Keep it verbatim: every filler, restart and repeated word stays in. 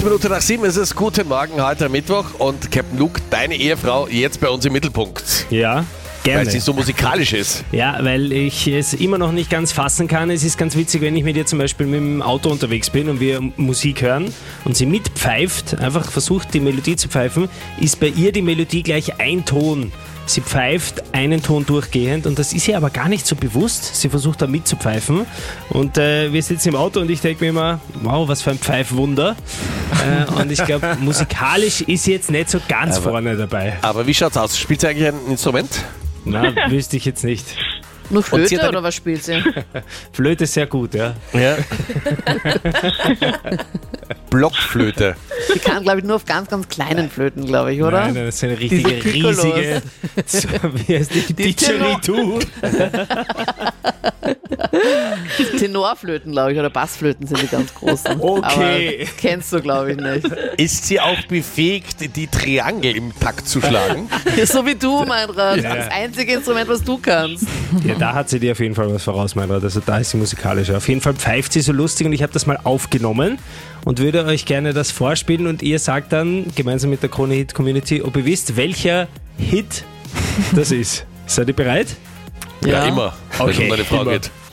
Acht Minuten nach sieben ist es. Guten Morgen, heute Mittwoch. Und Captain Luke, deine Ehefrau, jetzt bei uns im Mittelpunkt. Ja, gerne. Weil sie so musikalisch ist. Ja, weil ich es immer noch nicht ganz fassen kann. Es ist ganz witzig, wenn ich mit ihr zum Beispiel mit dem Auto unterwegs bin und wir Musik hören und sie mitpfeift, einfach versucht die Melodie zu pfeifen, ist bei ihr die Melodie gleich ein Ton. Sie pfeift einen Ton durchgehend und das ist ihr aber gar nicht so bewusst. Sie versucht da mitzupfeifen und äh, wir sitzen im Auto und ich denke mir immer, wow, was für ein Pfeifwunder. äh, und ich glaube, musikalisch ist sie jetzt nicht so ganz aber, vorne dabei. Aber wie schaut's aus? Spielt sie eigentlich ein Instrument? Na, wüsste ich jetzt nicht. Nur Flöte eine- oder was spielt sie? Flöte ist sehr gut, ja. Ja. Blockflöte. Die kann, glaube ich, nur auf ganz, ganz kleinen Flöten, glaube ich, oder? Nein, das ist eine richtige, Diese Piccolos. riesige, so, wie heißt die, Die Didgeridoo. Tenorflöten, glaube ich, oder Bassflöten sind die ganz großen. Okay. Aber kennst du, glaube ich, nicht. Ist sie auch befähigt, die Triangel im Takt zu schlagen? So wie du, Meinrad. Ja. Das einzige Instrument, was du kannst. Ja, da hat sie dir auf jeden Fall was voraus, Meinrad. Also da ist sie musikalisch. Auf jeden Fall pfeift sie so lustig und ich habe das mal aufgenommen und würde euch gerne das vorspielen und ihr sagt dann gemeinsam mit der Krone Hit Community, ob ihr wisst, welcher Hit das ist. Seid ihr bereit? Ja, Ja. immer. Wenn es Okay, um deine Frau immer. geht.